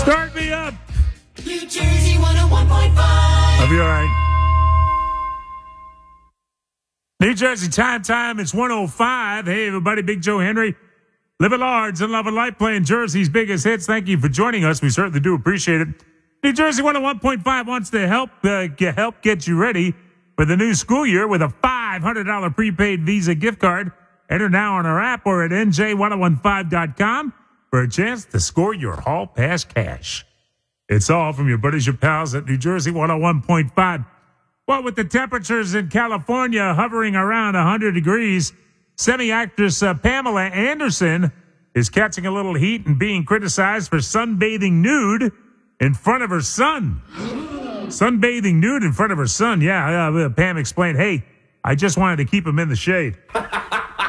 Start me up. New Jersey 101.5. I'll be all right. New Jersey time. It's 1:05. Hey, everybody. Big Joe Henry. Living large and loving life, playing Jersey's biggest hits. Thank you for joining us. We certainly do appreciate it. New Jersey 101.5 wants to help get you ready for the new school year with a $500 prepaid Visa gift card. Enter now on our app or at nj1015.com for a chance to score your hall pass cash. It's all from your buddies, your pals at New Jersey 101.5. Well, with the temperatures in California hovering around 100 degrees, semi-actress Pamela Anderson is catching a little heat and being criticized for sunbathing nude in front of her son. Sunbathing nude in front of her son. Yeah, Pam explained, hey, I just wanted to keep him in the shade.